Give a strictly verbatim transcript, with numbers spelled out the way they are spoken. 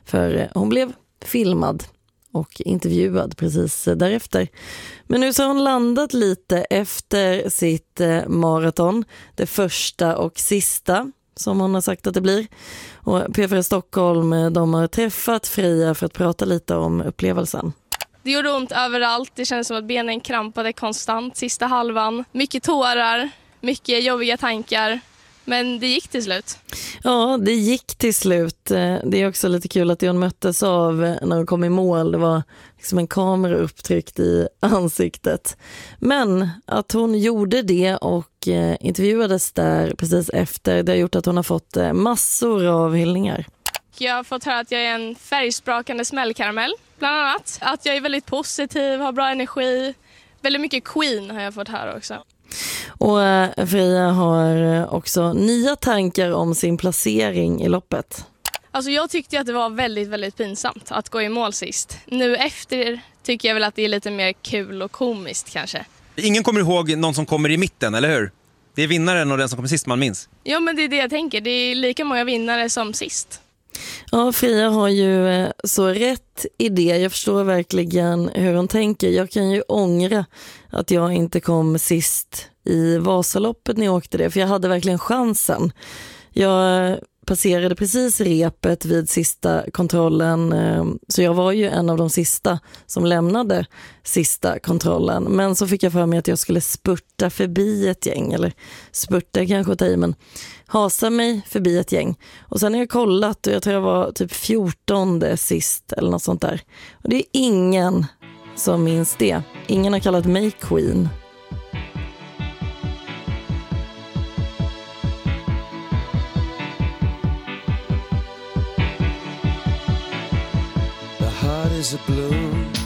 För hon blev filmad och intervjuad precis därefter. Men nu så har hon landat lite efter sitt maraton. Det första och sista som hon har sagt att det blir. Och P fyra Stockholm, de har träffat Freja för att prata lite om upplevelsen. Det gjorde ont överallt. Det kändes som att benen krampade konstant sista halvan. Mycket tårar, mycket jobbiga tankar. Men det gick till slut. Ja, det gick till slut. Det är också lite kul att det hon möttes av när hon kom i mål, det var liksom en kamera upptryckt i ansiktet. Men att hon gjorde det och intervjuades där precis efter, det har gjort att hon har fått massor av hyllningar. Jag har fått höra att jag är en färgsprakande smällkaramell, bland annat. Att jag är väldigt positiv, har bra energi. Väldigt mycket Queen har jag fått höra också. Och Freja har också nya tankar om sin placering i loppet. Alltså jag tyckte att det var väldigt, väldigt pinsamt att gå i mål sist. Nu efter tycker jag väl att det är lite mer kul och komiskt kanske. Ingen kommer ihåg någon som kommer i mitten, eller hur? Det är vinnaren och den som kommer sist man minns. Ja, men det är det jag tänker. Det är lika många vinnare som sist. Ja, Freja har ju så rätt idé. Jag förstår verkligen hur hon tänker. Jag kan ju ångra att jag inte kom sist i Vasaloppet när jag åkte det. För jag hade verkligen chansen. Jag passerade precis repet vid sista kontrollen. Så jag var ju en av de sista som lämnade sista kontrollen. Men så fick jag för mig att jag skulle spurta förbi ett gäng. Eller spurta kanske att ta i, men hasa mig förbi ett gäng. Och sen har jag kollat och jag tror jag var typ fjortonde sist eller något sånt där. Och det är ingen som minns det. Ingen har kallat mig Queen. The heart is a blue